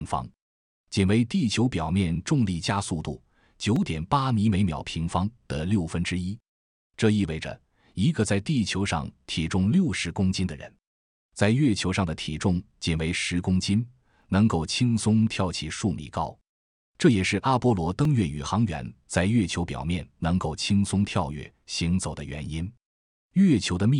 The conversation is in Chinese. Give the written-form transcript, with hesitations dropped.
方，仅为地球表面重力加速度 9.8 米每秒平方的1/6。这意味着一个在地球上体重60公斤的人，在月球上的体重仅为10公斤，能够轻松跳起数米高。这也是阿波罗登月宇航员在月球表面能够轻松跳跃行走的原因。月球的密